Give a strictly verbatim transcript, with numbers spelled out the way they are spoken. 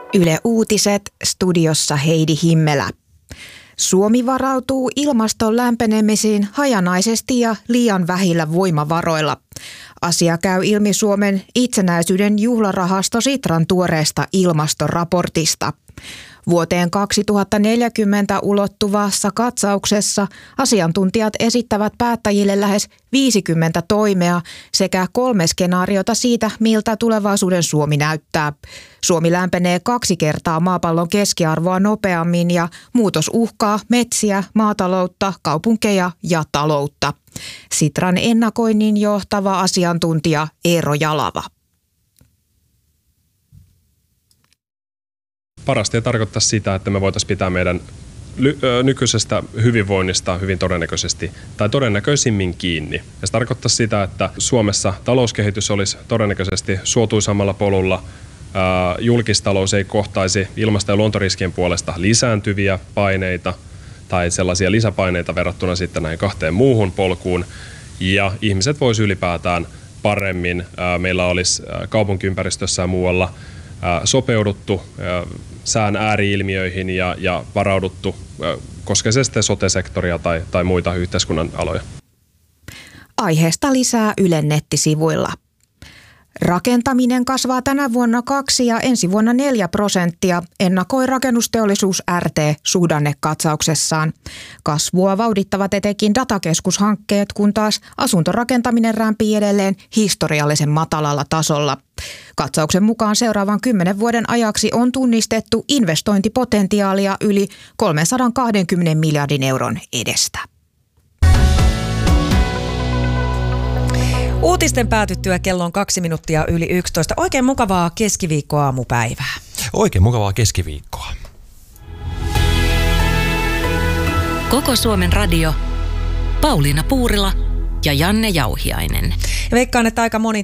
Yle Uutiset, studiossa Heidi Himmelä. Suomi varautuu ilmaston lämpenemisiin hajanaisesti ja liian vähillä voimavaroilla. Asia käy ilmi Suomen itsenäisyyden juhlarahasto Sitran tuoreesta ilmastoraportista. Vuoteen kaksituhattaneljäkymmentä ulottuvassa katsauksessa asiantuntijat esittävät päättäjille lähes viisikymmentä toimea sekä kolme skenaariota siitä, miltä tulevaisuuden Suomi näyttää. Suomi lämpenee kaksi kertaa maapallon keskiarvoa nopeammin ja muutos uhkaa metsiä, maataloutta, kaupunkeja ja taloutta. Sitran ennakoinnin johtava asiantuntija Eero Jalava. Parasta ei tarkoittaa sitä, että me voitaisiin pitää meidän nykyisestä hyvinvoinnista hyvin todennäköisesti tai todennäköisimmin kiinni. Ja se tarkoittaa sitä, että Suomessa talouskehitys olisi todennäköisesti suotuisammalla polulla, julkistalous ei kohtaisi ilmasto- ja luontoriskien puolesta lisääntyviä paineita tai sellaisia lisäpaineita verrattuna sitten näihin kahteen muuhun polkuun, ja ihmiset voisi ylipäätään paremmin. Meillä olisi kaupunkiympäristössä ja muualla sopeuduttu sään ääriilmiöihin ja, ja varauduttu, koskee se sitten sote-sektoria tai, tai muita yhteiskunnan aloja. Aiheesta lisää Ylen nettisivuilla. Rakentaminen kasvaa tänä vuonna kaksi ja ensi vuonna neljä prosenttia, ennakoi rakennusteollisuus R T suhdannekatsauksessaan. Kasvua vauhdittavat etenkin datakeskushankkeet, kun taas asuntorakentaminen rämpii edelleen historiallisen matalalla tasolla. Katsauksen mukaan seuraavan kymmenen vuoden ajaksi on tunnistettu investointipotentiaalia yli kolmesataakaksikymmentä miljardin euron edestä. Uutisten päätyttyä kello on kaksi minuuttia yli yksitoista. Oikein mukavaa keskiviikkoaamupäivää. Oikein mukavaa keskiviikkoa. Koko Suomen radio, Pauliina Puurila ja Janne Jauhiainen. Ja veikkaan, että aika moni